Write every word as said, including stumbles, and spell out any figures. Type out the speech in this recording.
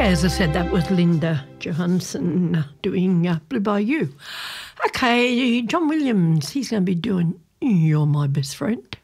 As I said, that was Linda Johansson uh, doing uh, Blue Bayou. Okay, John Williams, he's going to be doing You're My Best Friend.